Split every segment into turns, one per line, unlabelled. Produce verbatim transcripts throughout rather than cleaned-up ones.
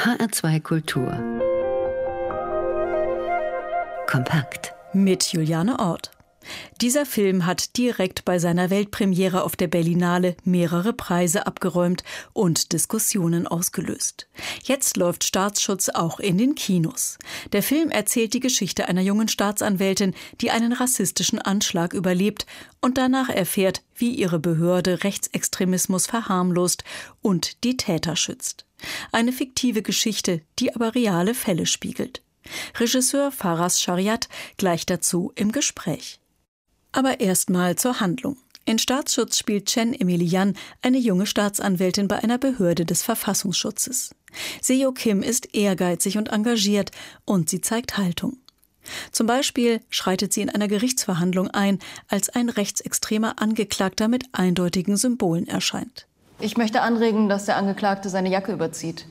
H R zwei Kultur. Kompakt.
Mit Juliane Ort. Dieser Film hat direkt bei seiner Weltpremiere auf der Berlinale mehrere Preise abgeräumt und Diskussionen ausgelöst. Jetzt läuft Staatsschutz auch in den Kinos. Der Film erzählt die Geschichte einer jungen Staatsanwältin, die einen rassistischen Anschlag überlebt und danach erfährt, wie ihre Behörde Rechtsextremismus verharmlost und die Täter schützt. Eine fiktive Geschichte, die aber reale Fälle spiegelt. Regisseur Faraz Shariat gleich dazu im Gespräch. Aber erstmal zur Handlung. In Staatsschutz spielt Chen Emilian eine junge Staatsanwältin bei einer Behörde des Verfassungsschutzes. Seo Kim ist ehrgeizig und engagiert und sie zeigt Haltung. Zum Beispiel schreitet sie in einer Gerichtsverhandlung ein, als ein rechtsextremer Angeklagter mit eindeutigen Symbolen erscheint.
Ich möchte anregen, dass der Angeklagte seine Jacke überzieht.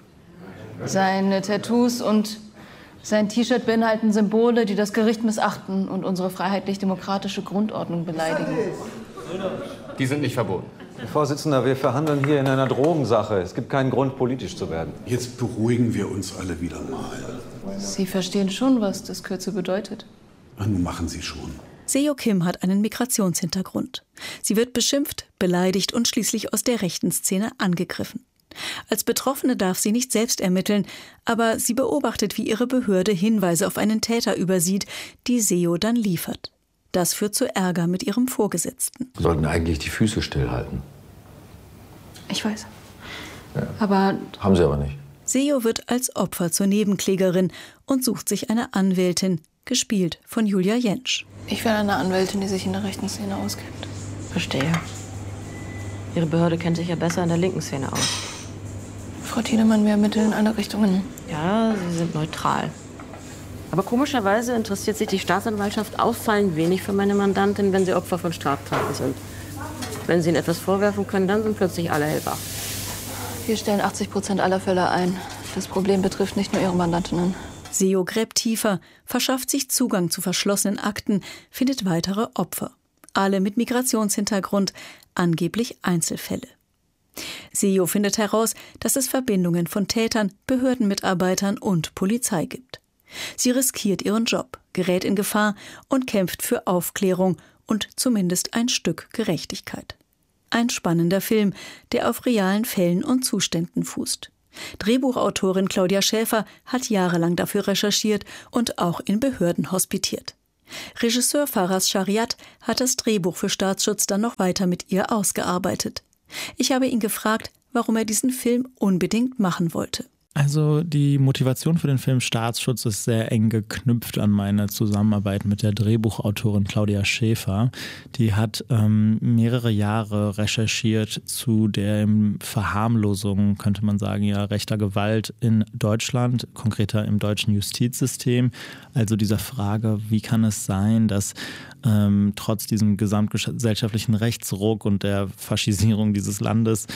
Seine Tattoos und sein T-Shirt beinhalten Symbole, die das Gericht missachten und unsere freiheitlich-demokratische Grundordnung beleidigen.
Die sind nicht verboten.
Herr Vorsitzender, wir verhandeln hier in einer Drogensache. Es gibt keinen Grund, politisch zu werden.
Jetzt beruhigen wir uns alle wieder mal.
Sie verstehen schon, was das Kürzel bedeutet.
Na, nun machen Sie schon.
Seo Kim hat einen Migrationshintergrund. Sie wird beschimpft, beleidigt und schließlich aus der rechten Szene angegriffen. Als Betroffene darf sie nicht selbst ermitteln, aber sie beobachtet, wie ihre Behörde Hinweise auf einen Täter übersieht, die Seo dann liefert. Das führt zu Ärger mit ihrem Vorgesetzten.
Wir sollten eigentlich die Füße stillhalten.
Ich weiß.
Ja.
Aber...
Haben Sie aber nicht.
Seo wird als Opfer zur Nebenklägerin und sucht sich eine Anwältin, gespielt von Julia Jentsch.
Ich will eine Anwältin, die sich in der rechten Szene auskennt.
Verstehe. Ihre Behörde kennt sich ja besser in der linken Szene aus.
Frau Tiedemann, wir ermitteln in alle Richtungen.
Ja, Sie sind neutral. Aber komischerweise interessiert sich die Staatsanwaltschaft auffallend wenig für meine Mandantin, wenn sie Opfer von Straftaten sind. Wenn sie ihnen etwas vorwerfen können, dann sind plötzlich alle hellwach.
Wir stellen achtzig Prozent aller Fälle ein. Das Problem betrifft nicht nur Ihre Mandantinnen.
Seo gräbt tiefer, verschafft sich Zugang zu verschlossenen Akten, findet weitere Opfer. Alle mit Migrationshintergrund, angeblich Einzelfälle. Seo findet heraus, dass es Verbindungen von Tätern, Behördenmitarbeitern und Polizei gibt. Sie riskiert ihren Job, gerät in Gefahr und kämpft für Aufklärung und zumindest ein Stück Gerechtigkeit. Ein spannender Film, der auf realen Fällen und Zuständen fußt. Drehbuchautorin Claudia Schäfer hat jahrelang dafür recherchiert und auch in Behörden hospitiert. Regisseur Faraz Shariat hat das Drehbuch für Staatsschutz dann noch weiter mit ihr ausgearbeitet. Ich habe ihn gefragt, warum er diesen Film unbedingt machen wollte.
Also die Motivation für den Film Staatsschutz ist sehr eng geknüpft an meine Zusammenarbeit mit der Drehbuchautorin Claudia Schäfer. Die hat ähm, mehrere Jahre recherchiert zu der Verharmlosung, könnte man sagen, ja, rechter Gewalt in Deutschland, konkreter im deutschen Justizsystem. Also dieser Frage, wie kann es sein, dass ähm, trotz diesem gesamtgesellschaftlichen Rechtsruck und der Faschisierung dieses Landes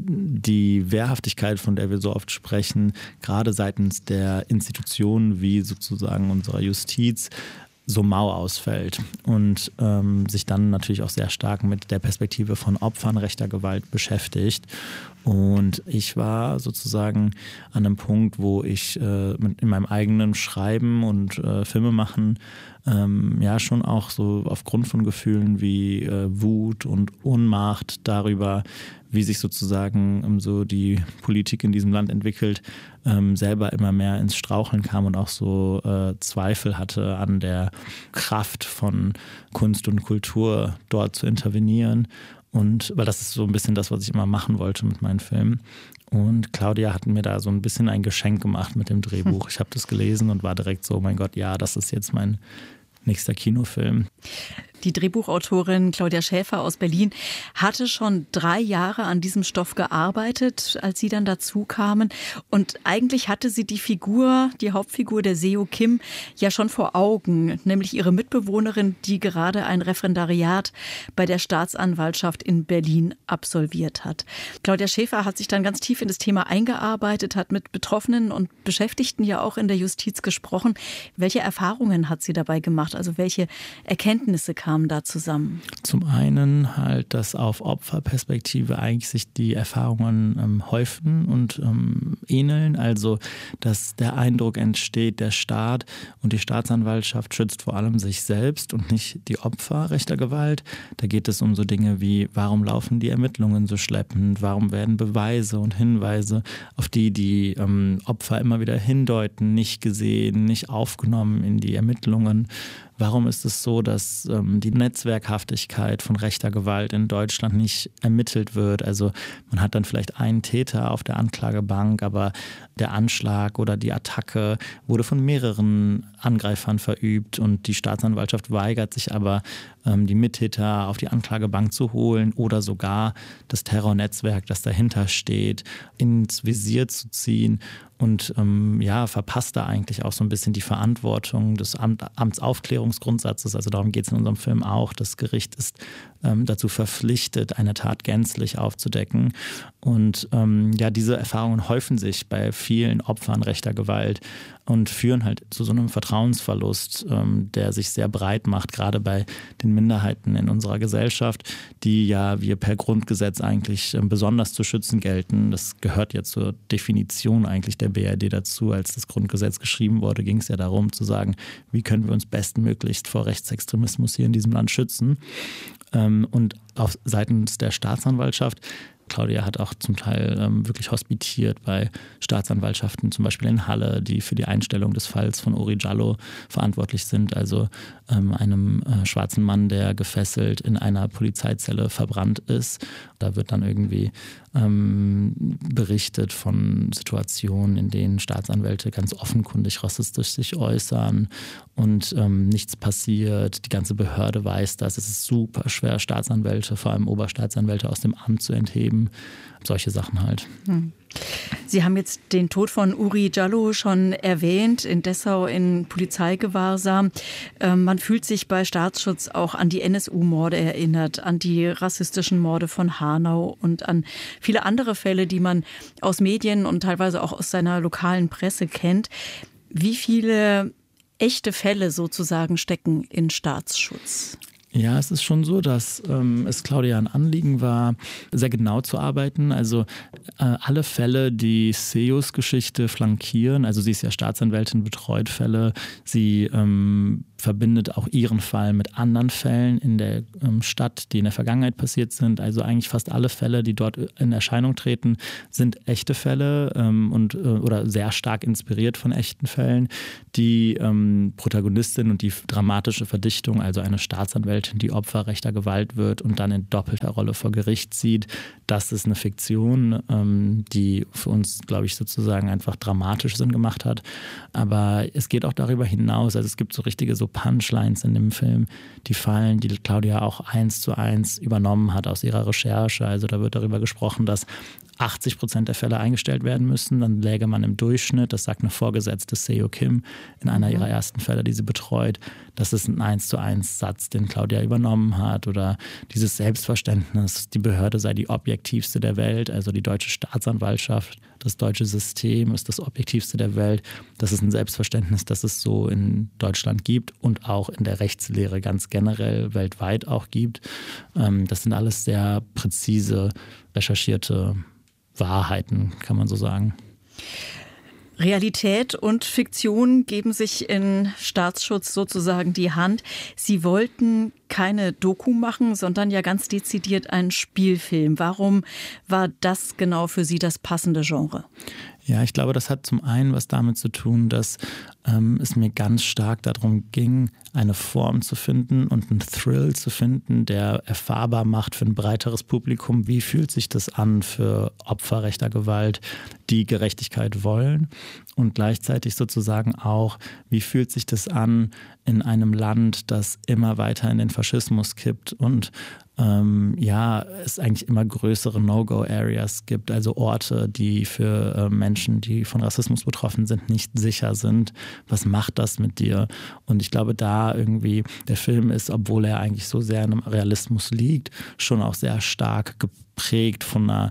die Wehrhaftigkeit, von der wir so oft sprechen, gerade seitens der Institutionen wie sozusagen unserer Justiz so mau ausfällt und ähm, sich dann natürlich auch sehr stark mit der Perspektive von Opfern rechter Gewalt beschäftigt. Und ich war sozusagen an einem Punkt, wo ich äh, mit, in meinem eigenen Schreiben und äh, Filme machen ähm, ja schon auch so aufgrund von Gefühlen wie äh, Wut und Ohnmacht darüber, wie sich sozusagen ähm, so die Politik in diesem Land entwickelt, ähm, selber immer mehr ins Straucheln kam und auch so äh, Zweifel hatte an der Kraft von Kunst und Kultur dort zu intervenieren. Und weil das ist so ein bisschen das, was ich immer machen wollte mit meinen Filmen. Und Claudia hat mir da so ein bisschen ein Geschenk gemacht mit dem Drehbuch. Ich habe das gelesen und war direkt so, mein Gott, ja, das ist jetzt mein nächster Kinofilm.
Die Drehbuchautorin Claudia Schäfer aus Berlin hatte schon drei Jahre an diesem Stoff gearbeitet, als Sie dann dazu kamen. Und eigentlich hatte sie die Figur, die Hauptfigur der Seo Kim, ja schon vor Augen, nämlich ihre Mitbewohnerin, die gerade ein Referendariat bei der Staatsanwaltschaft in Berlin absolviert hat. Claudia Schäfer hat sich dann ganz tief in das Thema eingearbeitet, hat mit Betroffenen und Beschäftigten ja auch in der Justiz gesprochen. Welche Erfahrungen hat sie dabei gemacht? Also welche Erkenntnisse kam kam da zusammen?
Zum einen halt, dass auf Opferperspektive eigentlich sich die Erfahrungen ähm, häufen und ähm, ähneln. Also, dass der Eindruck entsteht, der Staat und die Staatsanwaltschaft schützt vor allem sich selbst und nicht die Opfer rechter Gewalt. Da geht es um so Dinge wie, warum laufen die Ermittlungen so schleppend? Warum werden Beweise und Hinweise, auf die die ähm, Opfer immer wieder hindeuten, nicht gesehen, nicht aufgenommen in die Ermittlungen? Warum ist es so, dass ähm, die Netzwerkhaftigkeit von rechter Gewalt in Deutschland nicht ermittelt wird? Also man hat dann vielleicht einen Täter auf der Anklagebank, aber der Anschlag oder die Attacke wurde von mehreren Angreifern verübt und die Staatsanwaltschaft weigert sich aber, ähm, die Mittäter auf die Anklagebank zu holen oder sogar das Terrornetzwerk, das dahinter steht, ins Visier zu ziehen. Und ähm, ja, verpasst da eigentlich auch so ein bisschen die Verantwortung des Amt, Amtsaufklärungsgrundsatzes. Also darum geht es in unserem Film auch. Das Gericht ist ähm, dazu verpflichtet, eine Tat gänzlich aufzudecken. Und ähm, ja, diese Erfahrungen häufen sich bei vielen Opfern rechter Gewalt und führen halt zu so einem Vertrauensverlust, ähm, der sich sehr breit macht, gerade bei den Minderheiten in unserer Gesellschaft, die ja wir per Grundgesetz eigentlich ähm, besonders zu schützen gelten. Das gehört ja zur Definition eigentlich der B R D dazu. Als das Grundgesetz geschrieben wurde, ging es ja darum zu sagen, wie können wir uns bestmöglichst vor Rechtsextremismus hier in diesem Land schützen. Ähm, und auf seitens der Staatsanwaltschaft, Claudia hat auch zum Teil ähm, wirklich hospitiert bei Staatsanwaltschaften, zum Beispiel in Halle, die für die Einstellung des Falls von Uri Jallo verantwortlich sind, also ähm, einem äh, schwarzen Mann, der gefesselt in einer Polizeizelle verbrannt ist. Da wird dann irgendwie ähm, berichtet von Situationen, in denen Staatsanwälte ganz offenkundig rassistisch sich äußern und ähm, nichts passiert. Die ganze Behörde weiß das. Es ist super schwer, Staatsanwälte, vor allem Oberstaatsanwälte, aus dem Amt zu entheben. Solche Sachen halt.
Hm. Sie haben jetzt den Tod von Uri Jallo schon erwähnt, in Dessau in Polizeigewahrsam. Ähm, man fühlt sich bei Staatsschutz auch an die N S U-Morde erinnert, an die rassistischen Morde von Hanau und an viele andere Fälle, die man aus Medien und teilweise auch aus seiner lokalen Presse kennt. Wie viele echte Fälle sozusagen stecken in Staatsschutz?
Ja, es ist schon so, dass ähm, es Claudia ein Anliegen war, sehr genau zu arbeiten. Also äh, alle Fälle, die Seus Geschichte flankieren, also sie ist ja Staatsanwältin, betreut Fälle, sie ähm, verbindet auch ihren Fall mit anderen Fällen in der ähm, Stadt, die in der Vergangenheit passiert sind. Also eigentlich fast alle Fälle, die dort in Erscheinung treten, sind echte Fälle ähm, und, äh, oder sehr stark inspiriert von echten Fällen. Die ähm, Protagonistin und die dramatische Verdichtung, also eine Staatsanwältin, die Opfer rechter Gewalt wird und dann in doppelter Rolle vor Gericht sieht, das ist eine Fiktion, ähm, die für uns, glaube ich, sozusagen einfach dramatisch Sinn gemacht hat. Aber es geht auch darüber hinaus. Also es gibt so richtige so Punchlines in dem Film, die fallen, die Claudia auch eins zu eins übernommen hat aus ihrer Recherche. Also da wird darüber gesprochen, dass achtzig Prozent der Fälle eingestellt werden müssen. Dann läge man im Durchschnitt, das sagt eine Vorgesetzte Seo Kim in einer ihrer ersten Fälle, die sie betreut. Das ist ein eins zu eins Satz, den Claudia übernommen hat. Oder dieses Selbstverständnis, die Behörde sei die objektivste der Welt, also die deutsche Staatsanwaltschaft, das deutsche System ist das objektivste der Welt. Das ist ein Selbstverständnis, das es so in Deutschland gibt und auch in der Rechtslehre ganz generell weltweit auch gibt. Das sind alles sehr präzise, recherchierte Wahrheiten, kann man so sagen.
Realität und Fiktion geben sich in Staatsschutz sozusagen die Hand. Sie wollten keine Doku machen, sondern ja ganz dezidiert einen Spielfilm. Warum war das genau für Sie das passende Genre?
Ja, ich glaube, das hat zum einen was damit zu tun, dass ähm, es mir ganz stark darum ging, eine Form zu finden und einen Thrill zu finden, der erfahrbar macht für ein breiteres Publikum. Wie fühlt sich das an für Opfer rechter Gewalt, die Gerechtigkeit wollen? Und gleichzeitig sozusagen auch, wie fühlt sich das an in einem Land, das immer weiter in den Faschismus kippt und ähm, ja, es eigentlich immer größere No-Go-Areas gibt, also Orte, die für äh, Menschen, die von Rassismus betroffen sind, nicht sicher sind. Was macht das mit dir? Und ich glaube, da irgendwie der Film ist, obwohl er eigentlich so sehr in einem Realismus liegt, schon auch sehr stark geprägt von einer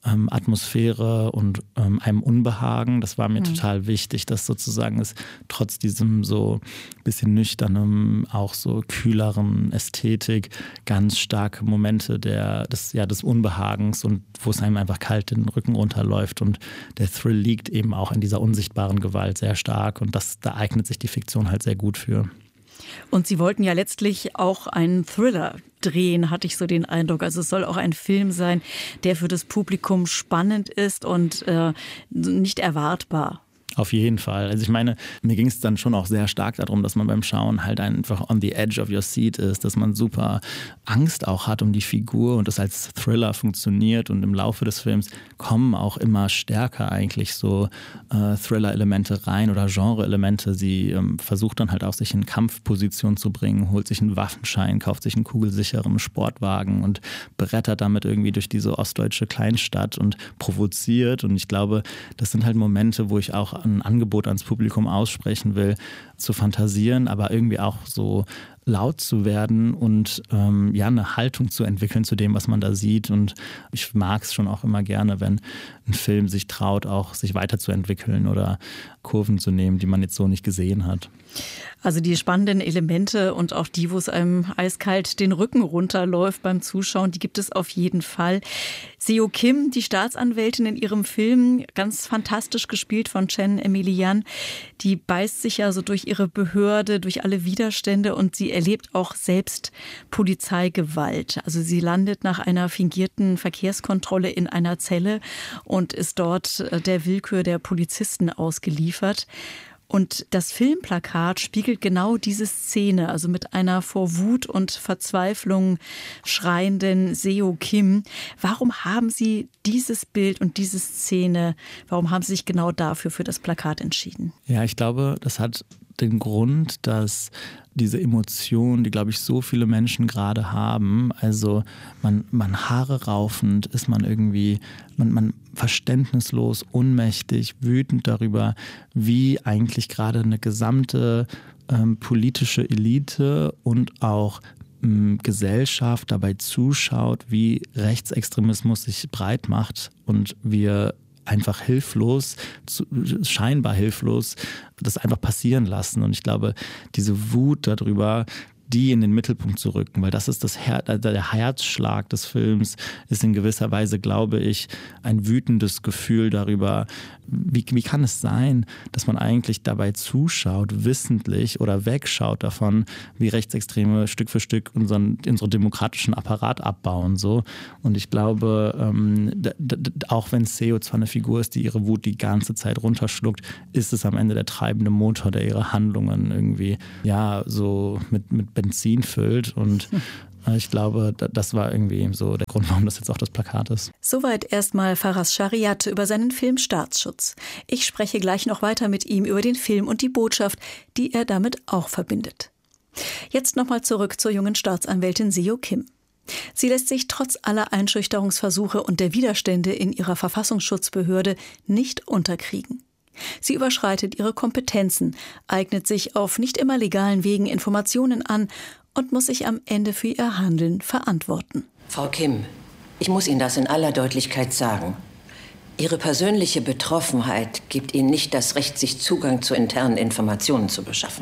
ähm, Atmosphäre und ähm, einem Unbehagen. Das war mir mhm. total wichtig, dass sozusagen es trotz diesem so bisschen nüchternem, auch so kühleren Ästhetik ganz starke Momente der, des, ja, des Unbehagens und wo es einem einfach kalt den Rücken runterläuft. Und der Thrill liegt eben auch in dieser unsichtbaren Gewalt sehr stark. Und das, da eignet sich die Fiktion halt sehr gut für.
Und Sie wollten ja letztlich auch einen Thriller drehen, hatte ich so den Eindruck. Also es soll auch ein Film sein, der für das Publikum spannend ist und äh, nicht erwartbar.
Auf jeden Fall. Also ich meine, mir ging es dann schon auch sehr stark darum, dass man beim Schauen halt einfach on the edge of your seat ist, dass man super Angst auch hat um die Figur und das als Thriller funktioniert und im Laufe des Films kommen auch immer stärker eigentlich so äh, Thriller-Elemente rein oder Genre-Elemente. Sie ähm, versucht dann halt auch sich in Kampfposition zu bringen, holt sich einen Waffenschein, kauft sich einen kugelsicheren Sportwagen und brettert damit irgendwie durch diese ostdeutsche Kleinstadt und provoziert und ich glaube, das sind halt Momente, wo ich auch ein Angebot ans Publikum aussprechen will, zu fantasieren, aber irgendwie auch so laut zu werden und ähm, ja eine Haltung zu entwickeln zu dem, was man da sieht. Und ich mag es schon auch immer gerne, wenn ein Film sich traut, auch sich weiterzuentwickeln oder Kurven zu nehmen, die man jetzt so nicht gesehen hat.
Also die spannenden Elemente und auch die, wo es einem eiskalt den Rücken runterläuft beim Zuschauen, die gibt es auf jeden Fall. Seo Kim, die Staatsanwältin in ihrem Film, ganz fantastisch gespielt von Chen Emilian, die beißt sich ja so durch ihre Behörde, durch alle Widerstände und sie erlebt auch selbst Polizeigewalt. Also sie landet nach einer fingierten Verkehrskontrolle in einer Zelle und ist dort der Willkür der Polizisten ausgeliefert. Und das Filmplakat spiegelt genau diese Szene, also mit einer vor Wut und Verzweiflung schreienden Seo Kim. Warum haben Sie dieses Bild und diese Szene, warum haben Sie sich genau dafür für das Plakat entschieden?
Ja, ich glaube, das hat den Grund, dass diese Emotion, die, glaube ich, so viele Menschen gerade haben, also man, man Haare raufend ist man irgendwie, man, man verständnislos, ohnmächtig, wütend darüber, wie eigentlich gerade eine gesamte ähm, politische Elite und auch ähm, Gesellschaft dabei zuschaut, wie Rechtsextremismus sich breit macht und wir einfach hilflos, scheinbar hilflos, das einfach passieren lassen. Und ich glaube, diese Wut darüber, die in den Mittelpunkt zu rücken, weil das ist das Her- der Herzschlag des Films, ist in gewisser Weise, glaube ich, ein wütendes Gefühl darüber, wie, wie kann es sein, dass man eigentlich dabei zuschaut, wissentlich oder wegschaut davon, wie Rechtsextreme Stück für Stück unseren, unseren demokratischen Apparat abbauen. So. Und ich glaube, ähm, d- d- auch wenn Seo zwar eine Figur ist, die ihre Wut die ganze Zeit runterschluckt, ist es am Ende der treibende Motor, der ihre Handlungen irgendwie ja so mit, mit Benzin füllt und ich glaube, das war irgendwie so der Grund, warum das jetzt auch das Plakat ist.
Soweit erstmal Faraz Shariat über seinen Film Staatsschutz. Ich spreche gleich noch weiter mit ihm über den Film und die Botschaft, die er damit auch verbindet. Jetzt nochmal zurück zur jungen Staatsanwältin Seo Kim. Sie lässt sich trotz aller Einschüchterungsversuche und der Widerstände in ihrer Verfassungsschutzbehörde nicht unterkriegen. Sie überschreitet ihre Kompetenzen, eignet sich auf nicht immer legalen Wegen Informationen an und muss sich am Ende für ihr Handeln verantworten.
Frau Kim, ich muss Ihnen das in aller Deutlichkeit sagen. Ihre persönliche Betroffenheit gibt Ihnen nicht das Recht, sich Zugang zu internen Informationen zu beschaffen.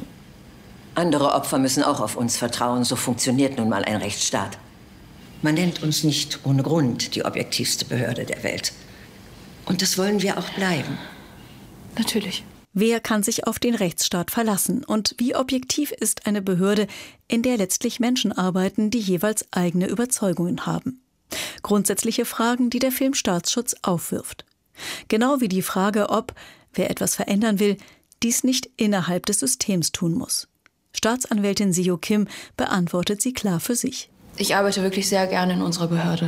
Andere Opfer müssen auch auf uns vertrauen, so funktioniert nun mal ein Rechtsstaat. Man nennt uns nicht ohne Grund die objektivste Behörde der Welt. Und das wollen wir auch bleiben.
Natürlich.
Wer kann sich auf den Rechtsstaat verlassen? Und wie objektiv ist eine Behörde, in der letztlich Menschen arbeiten, die jeweils eigene Überzeugungen haben? Grundsätzliche Fragen, die der Film Staatsschutz aufwirft. Genau wie die Frage, ob, wer etwas verändern will, dies nicht innerhalb des Systems tun muss. Staatsanwältin Seo Kim beantwortet sie klar für sich.
Ich arbeite wirklich sehr gerne in unserer Behörde.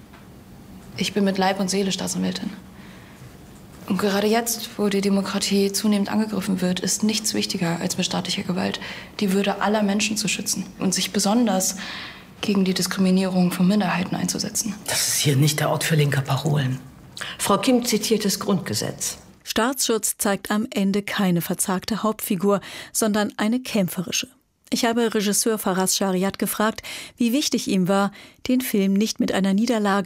Ich bin mit Leib und Seele Staatsanwältin. Und gerade jetzt, wo die Demokratie zunehmend angegriffen wird, ist nichts wichtiger, als mit staatlicher Gewalt die Würde aller Menschen zu schützen und sich besonders gegen die Diskriminierung von Minderheiten einzusetzen.
Das ist hier nicht der Ort für linke Parolen.
Frau Kim zitiert das Grundgesetz.
Staatsschutz zeigt am Ende keine verzagte Hauptfigur, sondern eine kämpferische. Ich habe Regisseur Faraz Shariat gefragt, wie wichtig ihm war, den Film nicht mit einer Niederlage,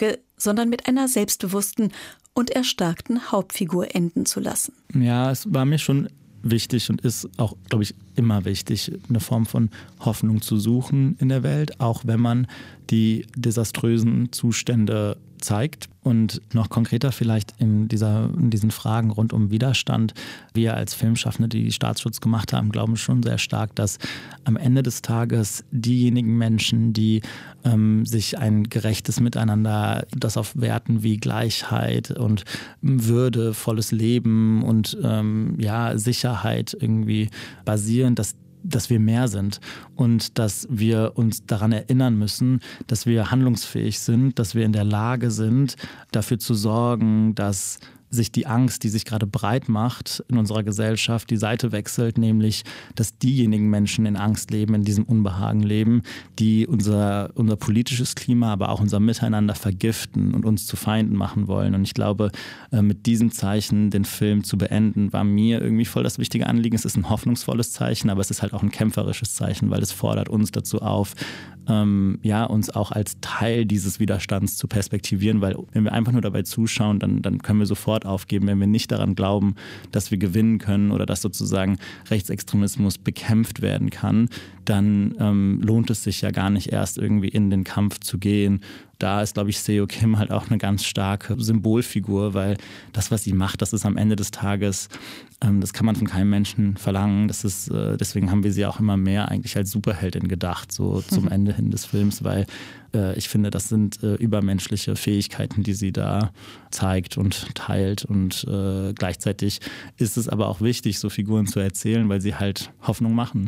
sondern mit einer selbstbewussten und erstarkten Hauptfigur enden zu lassen.
Ja, es war mir schon wichtig und ist auch, glaube ich, immer wichtig, eine Form von Hoffnung zu suchen in der Welt, auch wenn man die desaströsen Zustände zeigt. Und noch konkreter vielleicht in, dieser, in diesen Fragen rund um Widerstand. Wir als Filmschaffende, die Staatsschutz gemacht haben, glauben schon sehr stark, dass am Ende des Tages diejenigen Menschen, die ähm, sich ein gerechtes Miteinander, das auf Werten wie Gleichheit und würdevolles Leben und ähm, ja, Sicherheit irgendwie basieren, dass dass wir mehr sind und dass wir uns daran erinnern müssen, dass wir handlungsfähig sind, dass wir in der Lage sind, dafür zu sorgen, dass sich die Angst, die sich gerade breit macht in unserer Gesellschaft, die Seite wechselt, nämlich, dass diejenigen Menschen in Angst leben, in diesem Unbehagen leben, die unser, unser politisches Klima, aber auch unser Miteinander vergiften und uns zu Feinden machen wollen. Und ich glaube, mit diesem Zeichen den Film zu beenden, war mir irgendwie voll das wichtige Anliegen. Es ist ein hoffnungsvolles Zeichen, aber es ist halt auch ein kämpferisches Zeichen, weil es fordert uns dazu auf, ähm, ja, uns auch als Teil dieses Widerstands zu perspektivieren, weil wenn wir einfach nur dabei zuschauen, dann, dann können wir sofort aufgeben, wenn wir nicht daran glauben, dass wir gewinnen können oder dass sozusagen Rechtsextremismus bekämpft werden kann, dann ähm, lohnt es sich ja gar nicht erst irgendwie in den Kampf zu gehen. Da ist, glaube ich, Seo Kim halt auch eine ganz starke Symbolfigur, weil das, was sie macht, das ist am Ende des Tages, ähm, das kann man von keinem Menschen verlangen. Das ist, äh, deswegen haben wir sie auch immer mehr eigentlich als Superheldin gedacht, so zum Ende hin des Films, weil äh, ich finde, das sind äh, übermenschliche Fähigkeiten, die sie da zeigt und teilt. Und äh, gleichzeitig ist es aber auch wichtig, so Figuren zu erzählen, weil sie halt Hoffnung machen.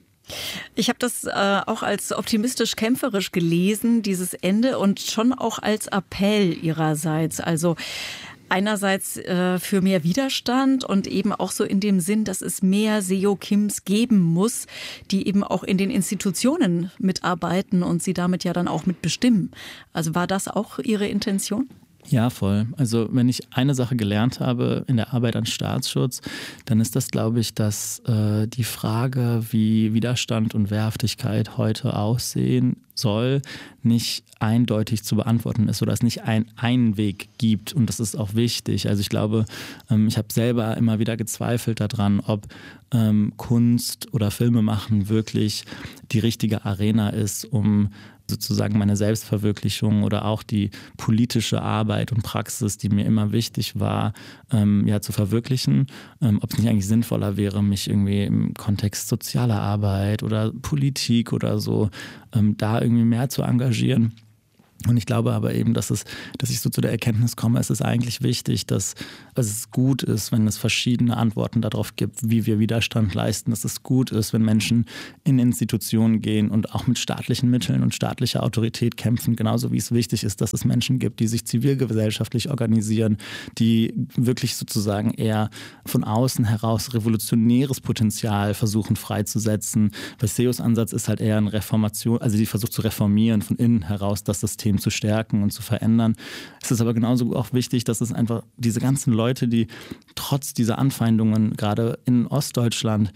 Ich habe das äh, auch als optimistisch-kämpferisch gelesen, dieses Ende, und schon auch als Appell ihrerseits. Also einerseits äh, für mehr Widerstand und eben auch so in dem Sinn, dass es mehr Seo Kims geben muss, die eben auch in den Institutionen mitarbeiten und sie damit ja dann auch mitbestimmen. Also war das auch Ihre Intention?
Ja, voll. Also wenn ich eine Sache gelernt habe in der Arbeit an Staatsschutz, dann ist das, glaube ich, dass äh, die Frage, wie Widerstand und Wehrhaftigkeit heute aussehen soll, nicht eindeutig zu beantworten ist oder es nicht ein, einen Weg gibt. Und das ist auch wichtig. Also ich glaube, ähm, ich habe selber immer wieder gezweifelt daran, ob ähm, Kunst oder Filmemachen wirklich die richtige Arena ist, um sozusagen meine Selbstverwirklichung oder auch die politische Arbeit und Praxis, die mir immer wichtig war, ähm, ja, zu verwirklichen. Ähm, ob es nicht eigentlich sinnvoller wäre, mich irgendwie im Kontext sozialer Arbeit oder Politik oder so ähm, da irgendwie mehr zu engagieren. Und ich glaube aber eben, dass es, dass ich so zu der Erkenntnis komme, es ist eigentlich wichtig, dass es gut ist, wenn es verschiedene Antworten darauf gibt, wie wir Widerstand leisten. Dass es gut ist, wenn Menschen in Institutionen gehen und auch mit staatlichen Mitteln und staatlicher Autorität kämpfen. Genauso wie es wichtig ist, dass es Menschen gibt, die sich zivilgesellschaftlich organisieren, die wirklich sozusagen eher von außen heraus revolutionäres Potenzial versuchen freizusetzen. Weil Seos Ansatz ist halt eher eine Reformation, also die versucht zu reformieren von innen heraus, das System zu stärken und zu verändern. Es ist aber genauso auch wichtig, dass es einfach diese ganzen Leute, die trotz dieser Anfeindungen gerade in Ostdeutschland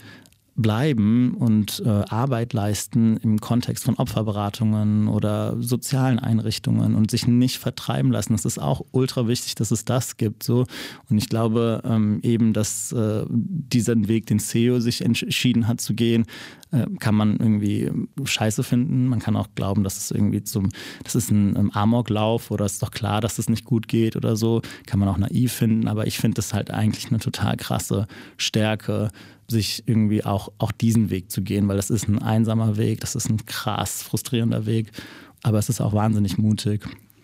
bleiben und äh, Arbeit leisten im Kontext von Opferberatungen oder sozialen Einrichtungen und sich nicht vertreiben lassen. Es ist auch ultra wichtig, dass es das gibt. So. Und ich glaube ähm, eben, dass äh, diesen Weg, den Seo sich entschieden hat zu gehen, äh, kann man irgendwie scheiße finden. Man kann auch glauben, dass es irgendwie zum, das ist ein, ein Amoklauf oder es ist doch klar, dass es nicht gut geht oder so. Kann man auch naiv finden. Aber ich finde es halt eigentlich eine total krasse Stärke, sich irgendwie auch, auch diesen Weg zu gehen, weil das ist ein einsamer Weg, das ist ein krass frustrierender Weg, aber es ist auch wahnsinnig mutig.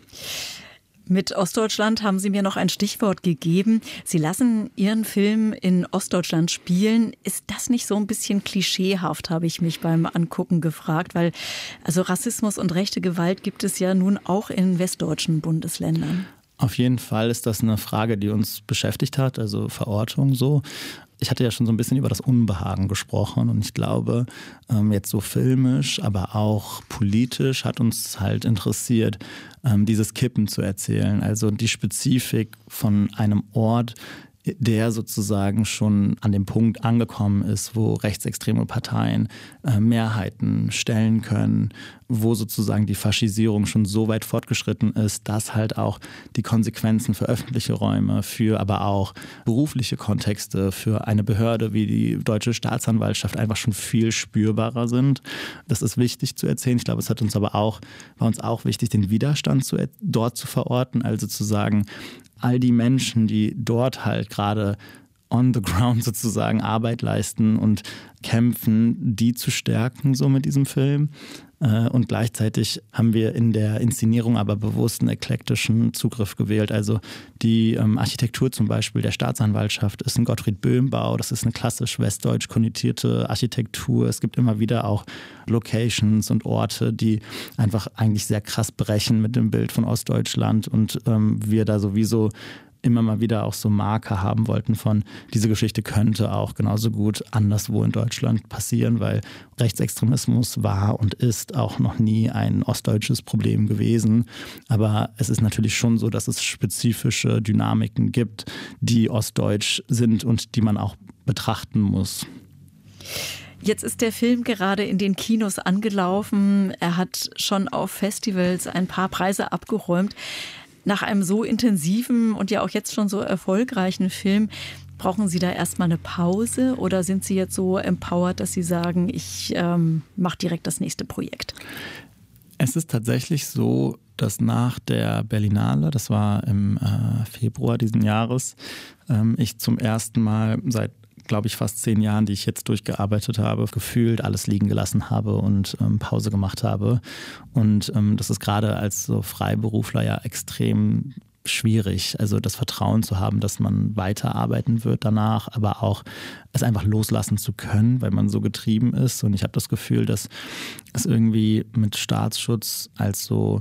Mit Ostdeutschland haben Sie mir noch ein Stichwort gegeben. Sie lassen Ihren Film in Ostdeutschland spielen. Ist das nicht so ein bisschen klischeehaft, habe ich mich beim Angucken gefragt, weil also Rassismus und rechte Gewalt gibt es ja nun auch in westdeutschen Bundesländern.
Auf jeden Fall ist das eine Frage, die uns beschäftigt hat, also Verortung so. Ich hatte ja schon so ein bisschen über das Unbehagen gesprochen und ich glaube, jetzt so filmisch, aber auch politisch hat uns halt interessiert, dieses Kippen zu erzählen. Also die Spezifik von einem Ort, der sozusagen schon an dem Punkt angekommen ist, wo rechtsextreme Parteien äh, Mehrheiten stellen können wo sozusagen die Faschisierung schon so weit fortgeschritten ist, dass halt auch die Konsequenzen für öffentliche Räume, für aber auch berufliche Kontexte, für eine Behörde wie die deutsche Staatsanwaltschaft einfach schon viel spürbarer sind. Das ist wichtig zu erzählen. Ich glaube, es hat uns aber auch, war uns auch wichtig, den Widerstand zu, dort zu verorten, also zu sagen, all die Menschen, die dort halt gerade on the ground sozusagen Arbeit leisten und kämpfen, die zu stärken so mit diesem Film. Und gleichzeitig haben wir in der Inszenierung aber bewusst einen eklektischen Zugriff gewählt. Also die ähm, Architektur zum Beispiel der Staatsanwaltschaft ist ein Gottfried Böhm-Bau. Das ist eine klassisch westdeutsch konnotierte Architektur. Es gibt immer wieder auch Locations und Orte, die einfach eigentlich sehr krass brechen mit dem Bild von Ostdeutschland. Und ähm, wir da sowieso immer mal wieder auch so Marker haben wollten von, diese Geschichte könnte auch genauso gut anderswo in Deutschland passieren, weil Rechtsextremismus war und ist auch noch nie ein ostdeutsches Problem gewesen. Aber es ist natürlich schon so, dass es spezifische Dynamiken gibt, die ostdeutsch sind und die man auch betrachten muss.
Jetzt ist der Film gerade in den Kinos angelaufen. Er hat schon auf Festivals ein paar Preise abgeräumt. Nach einem so intensiven und ja auch jetzt schon so erfolgreichen Film, brauchen Sie da erstmal eine Pause oder sind Sie jetzt so empowered, dass Sie sagen, ich ähm, mache direkt das nächste Projekt?
Es ist tatsächlich so, dass nach der Berlinale, das war im äh, Februar diesen Jahres, ähm, ich zum ersten Mal seit glaube ich, fast zehn Jahren, die ich jetzt durchgearbeitet habe, gefühlt alles liegen gelassen habe und ähm, Pause gemacht habe. Und ähm, das ist gerade als so Freiberufler ja extrem schwierig, also das Vertrauen zu haben, dass man weiterarbeiten wird danach, aber auch es einfach loslassen zu können, weil man so getrieben ist. Und ich habe das Gefühl, dass es irgendwie mit Staatsschutz als so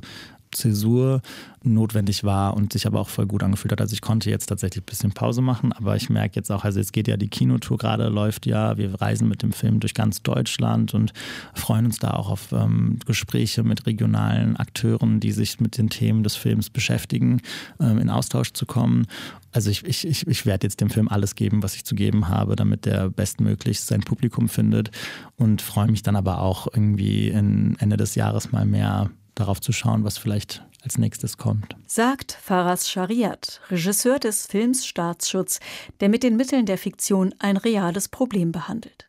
Zäsur notwendig war und sich aber auch voll gut angefühlt hat. Also ich konnte jetzt tatsächlich ein bisschen Pause machen, aber ich merke jetzt auch, also jetzt geht ja die Kinotour gerade, läuft ja, wir reisen mit dem Film durch ganz Deutschland und freuen uns da auch auf ähm, Gespräche mit regionalen Akteuren, die sich mit den Themen des Films beschäftigen, ähm, in Austausch zu kommen. Also ich, ich, ich, ich werde jetzt dem Film alles geben, was ich zu geben habe, damit der bestmöglichst sein Publikum findet und freue mich dann aber auch irgendwie in Ende des Jahres mal mehr darauf zu schauen, was vielleicht als nächstes kommt.
Sagt Faraz Shariat, Regisseur des Films Staatsschutz, der mit den Mitteln der Fiktion ein reales Problem behandelt.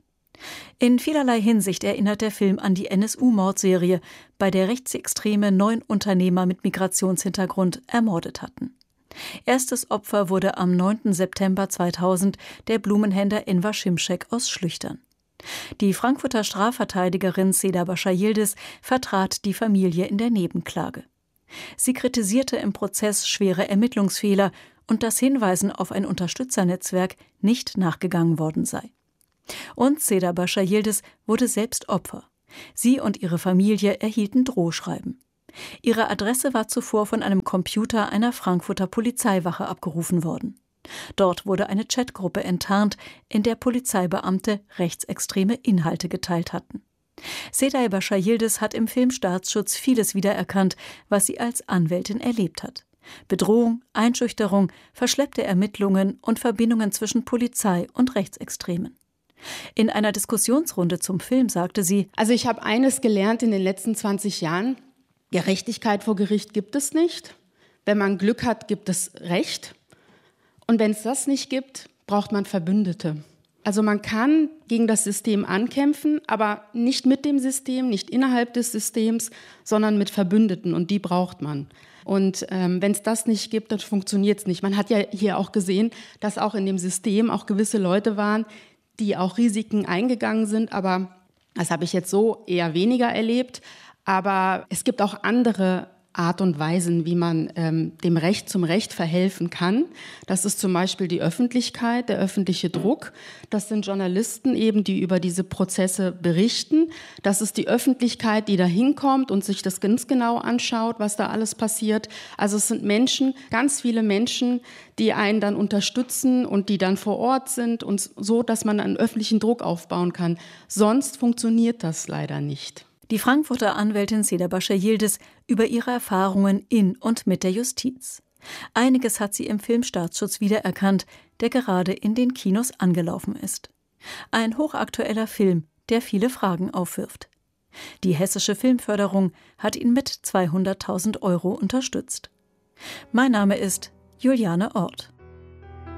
In vielerlei Hinsicht erinnert der Film an die N S U-Mordserie, bei der Rechtsextreme neun Unternehmer mit Migrationshintergrund ermordet hatten. Erstes Opfer wurde am neunten September zweitausend der Blumenhändler Enver Şimşek aus Schlüchtern. Die Frankfurter Strafverteidigerin Seda Bascha Yildiz vertrat die Familie in der Nebenklage. Sie kritisierte im Prozess schwere Ermittlungsfehler und dass Hinweisen auf ein Unterstützernetzwerk nicht nachgegangen worden sei. Und Seda Bascha Yildiz wurde selbst Opfer. Sie und ihre Familie erhielten Drohschreiben. Ihre Adresse war zuvor von einem Computer einer Frankfurter Polizeiwache abgerufen worden. Dort wurde eine Chatgruppe enttarnt, in der Polizeibeamte rechtsextreme Inhalte geteilt hatten. Seda Bascha Yildiz hat im Film Staatsschutz vieles wiedererkannt, was sie als Anwältin erlebt hat. Bedrohung, Einschüchterung, verschleppte Ermittlungen und Verbindungen zwischen Polizei und Rechtsextremen. In einer Diskussionsrunde zum Film sagte sie:
Also ich habe eines gelernt in den letzten zwanzig Jahren. Gerechtigkeit vor Gericht gibt es nicht. Wenn man Glück hat, gibt es Recht. Und wenn es das nicht gibt, braucht man Verbündete. Also man kann gegen das System ankämpfen, aber nicht mit dem System, nicht innerhalb des Systems, sondern mit Verbündeten. Und die braucht man. Und ähm, wenn es das nicht gibt, dann funktioniert es nicht. Man hat ja hier auch gesehen, dass auch in dem System auch gewisse Leute waren, die auch Risiken eingegangen sind. Aber das habe ich jetzt so eher weniger erlebt. Aber es gibt auch andere Art und Weisen, wie man ähm, dem Recht zum Recht verhelfen kann. Das ist zum Beispiel die Öffentlichkeit, der öffentliche Druck. Das sind Journalisten eben, die über diese Prozesse berichten. Das ist die Öffentlichkeit, die da hinkommt und sich das ganz genau anschaut, was da alles passiert. Also es sind Menschen, ganz viele Menschen, die einen dann unterstützen und die dann vor Ort sind und so, dass man einen öffentlichen Druck aufbauen kann. Sonst funktioniert das leider nicht.
Die Frankfurter Anwältin Seda Bascha Yildiz über ihre Erfahrungen in und mit der Justiz. Einiges hat sie im Film Staatsschutz wiedererkannt, der gerade in den Kinos angelaufen ist. Ein hochaktueller Film, der viele Fragen aufwirft. Die Hessische Filmförderung hat ihn mit zweihunderttausend Euro unterstützt. Mein Name ist Juliane Orth.